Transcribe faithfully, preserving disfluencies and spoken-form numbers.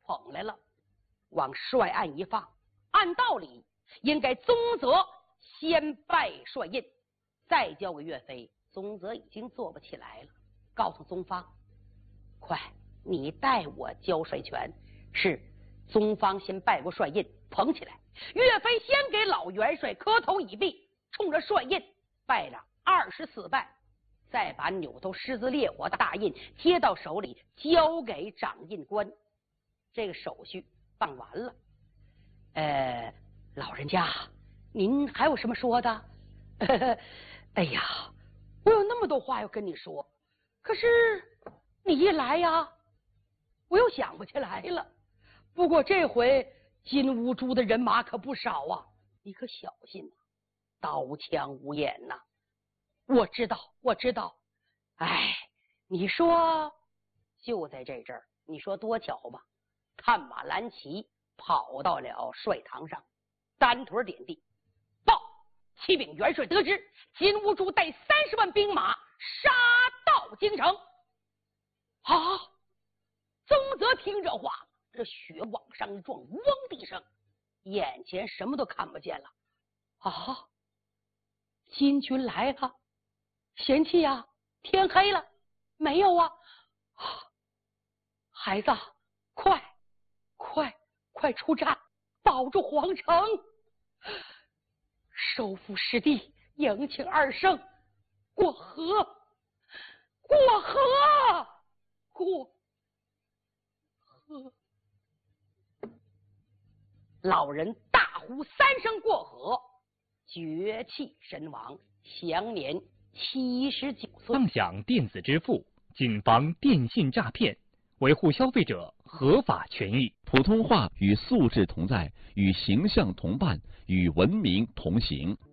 捧来了，往帅案一放。按道理应该宗泽先拜帅印，再交给岳飞。宗泽已经做不起来了，告诉宗方，快，你代我交帅权。是，宗方先拜过帅印，捧起来。岳飞先给老元帅磕头以毕，冲着帅印拜了二十四拜，再把扭头狮子烈火的大印接到手里，交给掌印官。这个手续办完了。呃，老人家，您还有什么说的？哎呀，我有那么多话要跟你说，可是你一来呀，我又想不起来了。不过这回金乌珠的人马可不少啊，你可小心啊，刀枪无眼呐、啊。我知道，我知道。哎，你说就在这阵儿，你说多巧吧？探马蓝旗跑到了帅堂上，单腿点地，报启禀元帅得知，金兀术带三十万兵马杀到京城。啊！宗泽听这话，这血往上一撞，嗡的一声，眼前什么都看不见了。啊！金军来了！贤妻呀，天黑了没有啊？啊，孩子，快快快出战，保住皇城，收复失地，迎请二圣过河，过河，过河！老人大呼三声过河，绝气身亡，享年七十九岁。 共享电子支付，谨防电信诈骗，维护消费者合法权益。 普通话与素质同在，与形象同伴，与文明同行。